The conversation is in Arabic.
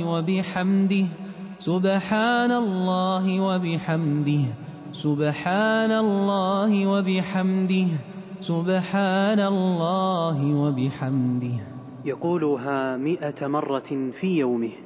وبحمده سبحان الله وبحمده سبحان الله وبحمده سبحان الله وبحمده. يقولها 100 مرة في يومه.